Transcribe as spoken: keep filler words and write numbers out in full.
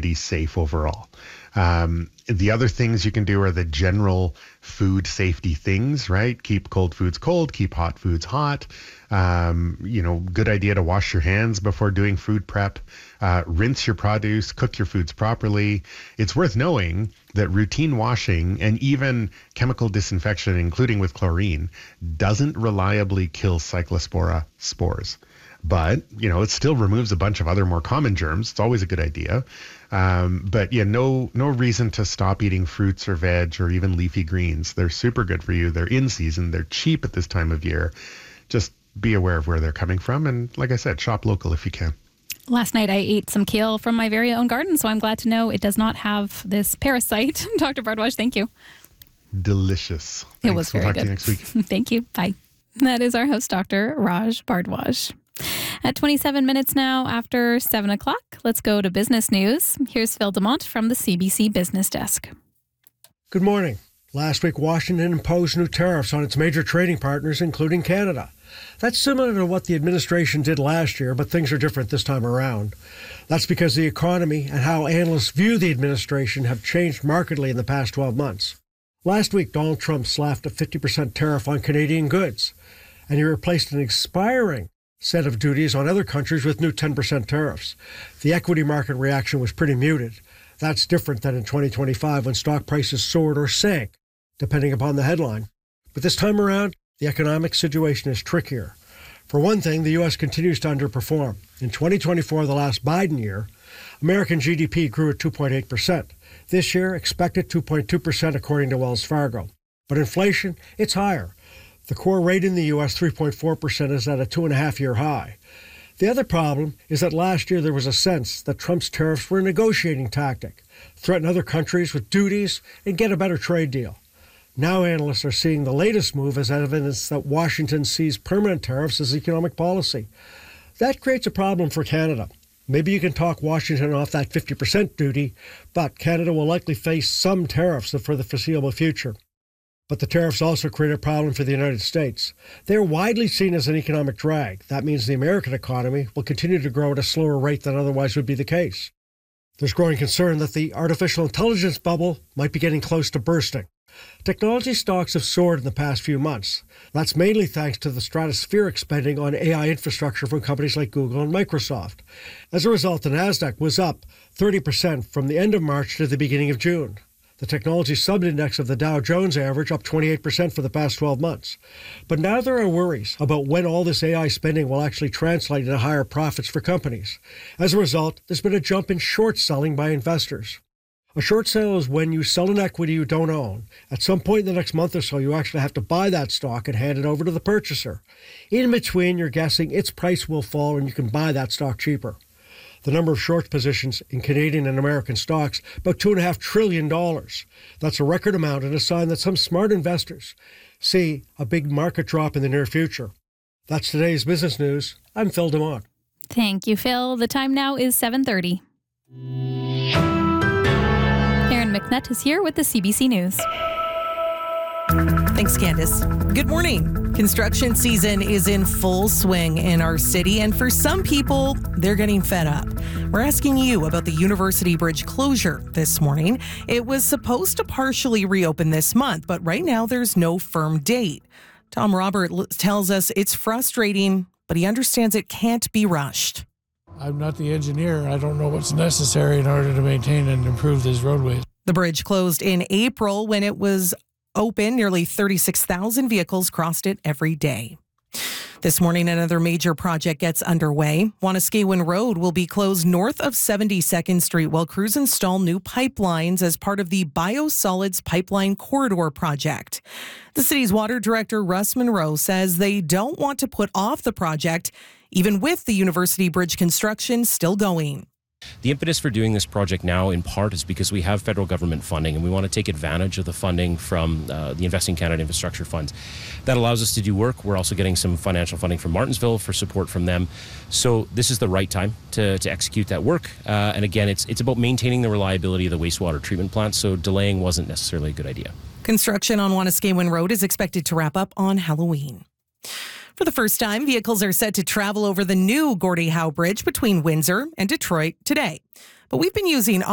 pretty safe overall. Um, the other things you can do are the general food safety things, right? Keep cold foods cold, keep hot foods hot. Um, you know, good idea to wash your hands before doing food prep. Uh, rinse your produce, cook your foods properly. It's worth knowing that routine washing and even chemical disinfection, including with chlorine, doesn't reliably kill Cyclospora spores. But, you know, it still removes a bunch of other more common germs. It's always a good idea. Um, but yeah, no no reason to stop eating fruits or veg or even leafy greens. They're super good for you. They're in season. They're cheap at this time of year. Just be aware of where they're coming from. And like I said, shop local if you can. Last night I ate some kale from my very own garden, so I'm glad to know it does not have this parasite. Doctor Bardwaj, thank you. Delicious. It Thanks. was very we'll talk good. to you next week. Thank you. Bye. That is our host, Doctor Raj Bardwaj. At twenty-seven minutes now after seven o'clock, let's go to business news. Here's Phil DeMont from the C B C Business Desk. Good morning. Last week, Washington imposed new tariffs on its major trading partners, including Canada. That's similar to what the administration did last year, but things are different this time around. That's because the economy and how analysts view the administration have changed markedly in the past twelve months. Last week, Donald Trump slapped a fifty percent tariff on Canadian goods, and he replaced an expiring set of duties on other countries with new ten percent tariffs. The equity market reaction was pretty muted. That's different than in twenty twenty-five when stock prices soared or sank, depending upon the headline. But this time around, the economic situation is trickier. For one thing, the U S continues to underperform. In twenty twenty-four, the last Biden year, American G D P grew at two point eight percent. This year, expected two point two percent according to Wells Fargo. But inflation, it's higher. The core rate in the U S, three point four percent, is at a two-and-a-half-year high. The other problem is that last year there was a sense that Trump's tariffs were a negotiating tactic, threaten other countries with duties and get a better trade deal. Now analysts are seeing the latest move as evidence that Washington sees permanent tariffs as economic policy. That creates a problem for Canada. Maybe you can talk Washington off that fifty percent duty, but Canada will likely face some tariffs for the foreseeable future. But the tariffs also create a problem for the United States. They are widely seen as an economic drag. That means the American economy will continue to grow at a slower rate than otherwise would be the case. There's growing concern that the artificial intelligence bubble might be getting close to bursting. Technology stocks have soared in the past few months. That's mainly thanks to the stratospheric spending on A I infrastructure from companies like Google and Microsoft. As a result, the Nasdaq was up thirty percent from the end of March to the beginning of June. The technology subindex of the Dow Jones average up twenty-eight percent for the past twelve months. But now there are worries about when all this A I spending will actually translate into higher profits for companies. As a result, there's been a jump in short selling by investors. A short sale is when you sell an equity you don't own. At some point in the next month or so, you actually have to buy that stock and hand it over to the purchaser. In between, you're guessing its price will fall and you can buy that stock cheaper. The number of short positions in Canadian and American stocks, about two point five trillion dollars. That's a record amount and a sign that some smart investors see a big market drop in the near future. That's today's business news. I'm Phil DeMont. Thank you, Phil. The time now is seven thirty. Aaron McNutt is here with the C B C News. Thanks, Candace. Good morning. Construction season is in full swing in our city, and for some people, they're getting fed up. We're asking you about the University Bridge closure this morning. It was supposed to partially reopen this month, but right now there's no firm date. Tom Robert tells us it's frustrating, but he understands it can't be rushed. I'm not the engineer. I don't know what's necessary in order to maintain and improve these roadways. The bridge closed in April. When it was open, nearly thirty-six thousand vehicles crossed it every day. This morning, another major project gets underway. Wanuskewin Road will be closed north of seventy-second Street while crews install new pipelines as part of the Biosolids Pipeline Corridor project. The city's water director, Russ Monroe, says they don't want to put off the project, even with the University Bridge construction still going. The impetus for doing this project now, in part, is because we have federal government funding and we want to take advantage of the funding from uh, the Investing Canada Infrastructure Funds. That allows us to do work. We're also getting some financial funding from Martensville for support from them. So this is the right time to, to execute that work. Uh, and again, it's, it's about maintaining the reliability of the wastewater treatment plant, so delaying wasn't necessarily a good idea. Construction on Wanuskewin Road is expected to wrap up on Halloween. For the first time, vehicles are set to travel over the new Gordie Howe Bridge between Windsor and Detroit today. But we've been using